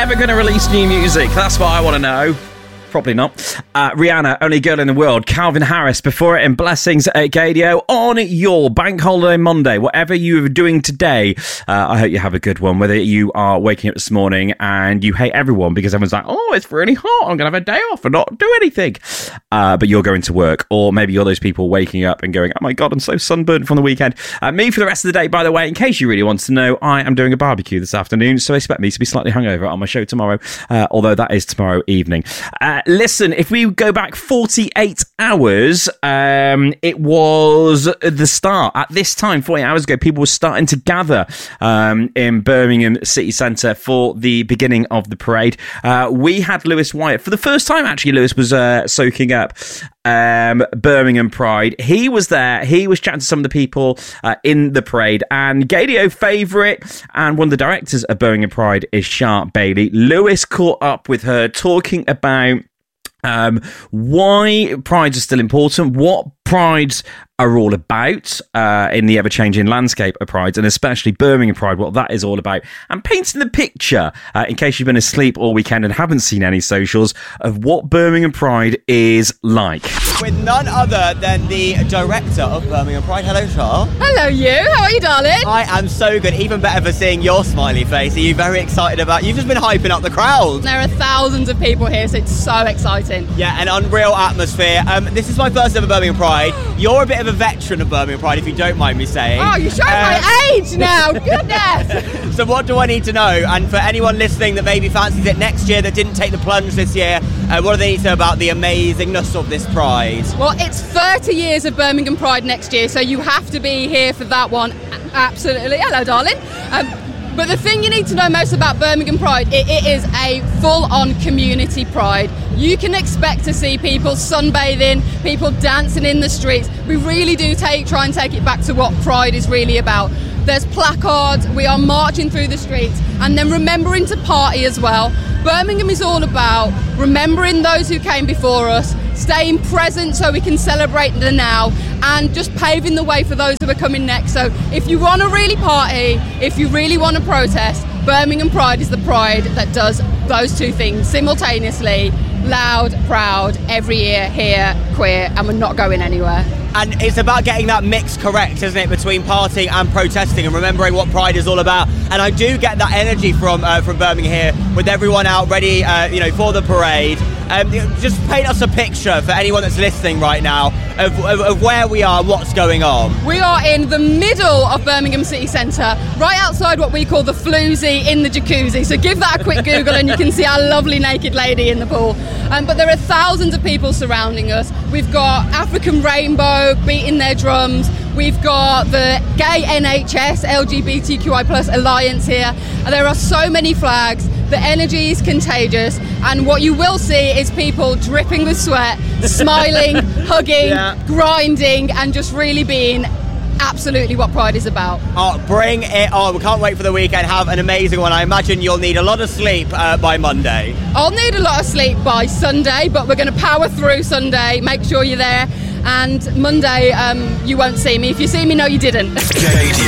ever going to release new music? That's what I want to know. Probably not. Rihanna, Only Girl in the World. Calvin Harris, before it in Blessings at Gadio. On your bank holiday Monday, whatever you're doing today, I hope you have a good one. Whether you are waking up this morning and you hate everyone because everyone's like, oh, it's really hot, I'm going to have a day off and not do anything. But you're going to work. Or maybe you're those people waking up and going, oh my God, I'm so sunburned from the weekend. Me for the rest of the day, by the way, in case you really want to know, I am doing a barbecue this afternoon, so expect me to be slightly hungover on my show tomorrow, although that is tomorrow evening. Listen, if we go back 48 hours, it was the start. At this time, 48 hours ago, people were starting to gather in Birmingham City Centre for the beginning of the parade. We had Lewis Wyatt. For the first time, actually, Lewis was soaking up Birmingham Pride. He was there. He was chatting to some of the people in the parade. And Gadio favourite and one of the directors of Birmingham Pride is Sharp Bailey. Lewis caught up with her talking about why prides are still important, what prides are all about in the ever-changing landscape of prides, and especially Birmingham Pride, what that is all about, and painting the picture, in case you've been asleep all weekend and haven't seen any socials, of what Birmingham Pride is like. With none other than the director of Birmingham Pride. Hello, Char. Hello, you. How are you, darling? I am so good. Even better for seeing your smiley face. Are you very excited about... You've just been hyping up the crowd. There are thousands of people here, so it's so exciting. Yeah, an unreal atmosphere. This is my first ever Birmingham Pride. You're a bit of a veteran of Birmingham Pride, if you don't mind me saying. Oh, you're showing my age now. Goodness. So what do I need to know? And for anyone listening that maybe fancies it next year that didn't take the plunge this year, what do they need to know about the amazingness of this Pride? Well, it's 30 years of Birmingham Pride next year, so you have to be here for that one. Absolutely. Hello, darling. But the thing you need to know most about Birmingham Pride, it is a full-on community pride. You can expect to see people sunbathing, people dancing in the streets. We really do try and take it back to what Pride is really about. There's placards, we are marching through the streets, and then remembering to party as well. Birmingham is all about remembering those who came before us, staying present so we can celebrate the now, and just paving the way for those who are coming next. So if you want to really party, if you really want to protest, Birmingham Pride is the pride that does those two things simultaneously. Loud, proud, every year, here, queer, and we're not going anywhere. And it's about getting that mix correct, isn't it, between partying and protesting and remembering what Pride is all about. And I do get that energy from Birmingham here, with everyone out ready, for the parade. Just paint us a picture for anyone that's listening right now of where we are and what's going on. We are in the middle of Birmingham City Centre, right outside what we call the floozy in the jacuzzi. So give that a quick Google and you can see our lovely naked lady in the pool. But there are thousands of people surrounding us. We've got African Rainbow beating their drums. We've got the Gay NHS LGBTQI+ Alliance here. There are so many flags. The energy is contagious, and what you will see is people dripping with sweat, smiling, hugging, grinding, and just really being absolutely what Pride is about. Oh, bring it on. We can't wait for the weekend. Have an amazing one. I imagine you'll need a lot of sleep by Monday. I'll need a lot of sleep by Sunday, but we're going to power through Sunday. Make sure you're there. And Monday, you won't see me. If you see me, no, you didn't.